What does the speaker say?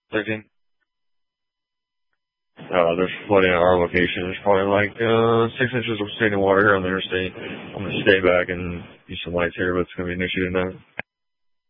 13. There's flooding at our location. There's probably like 6 inches of standing water here on the interstate. I'm gonna stay back and use some lights here, but it's gonna be an issue tonight.